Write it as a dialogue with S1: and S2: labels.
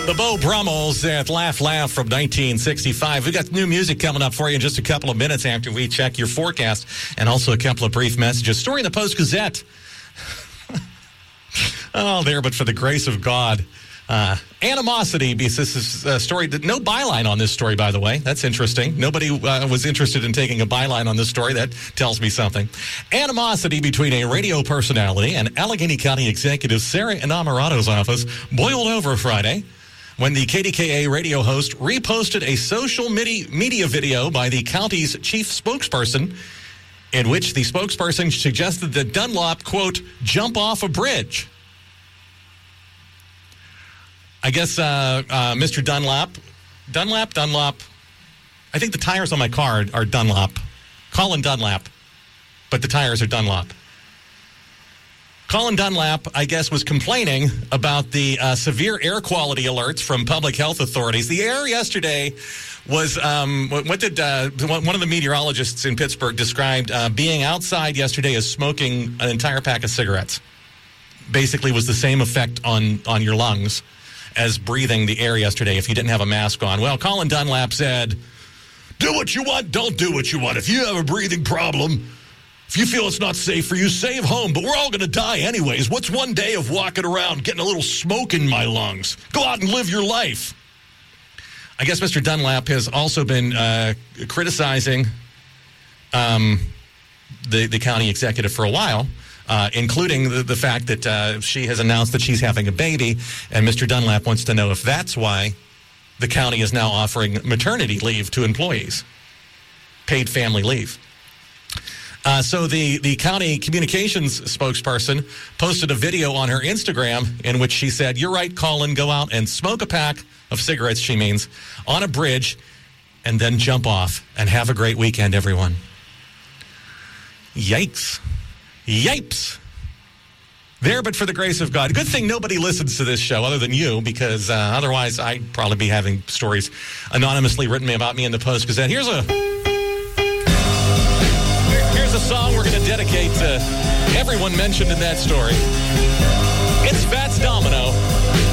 S1: The Beau Brummels at Laugh Laugh from 1965. We've got new music coming up for you in just a couple of minutes after we check your forecast, and also a couple of brief messages. Story in the Post-Gazette. Oh, there, but for the grace of God. Animosity, because this is a story that no byline on this story, by the way. That's interesting. Nobody was interested in taking a byline on this story. That tells me something. Animosity between a radio personality and Allegheny County Executive Sarah Inamorato's office boiled over Friday when the KDKA radio host reposted a social media video by the county's chief spokesperson, in which the spokesperson suggested that Dunlop, quote, jump off a bridge. I guess Mr. Dunlop, I think the tires on my car are Dunlop. Colin Dunlap, but the tires are Dunlop. Colin Dunlap, I guess, was complaining about the severe air quality alerts from public health authorities. The air yesterday was, what did one of the meteorologists in Pittsburgh described being outside yesterday as smoking an entire pack of cigarettes. Basically was the same effect on your lungs as breathing the air yesterday if you didn't have a mask on. Well, Colin Dunlap said, do what you want, don't do what you want. If you have a breathing problem, if you feel it's not safe for you, stay home. But we're all going to die anyways. What's one day of walking around getting a little smoke in my lungs? Go out and live your life. I guess Mr. Dunlap has also been criticizing the county executive for a while, including the fact that she has announced that she's having a baby, and Mr. Dunlap wants to know if that's why the county is now offering maternity leave to employees, paid family leave. So the county communications spokesperson posted a video on her Instagram in which she said, you're right, Colin, go out and smoke a pack of cigarettes, she means, on a bridge, and then jump off, and have a great weekend, everyone. Yikes. Yipes. There, but for the grace of God. Good thing nobody listens to this show other than you, because otherwise I'd probably be having stories anonymously written about me in the Post-Gazette. Here's a song we're going to dedicate to everyone mentioned in that story. It's Fats Domino.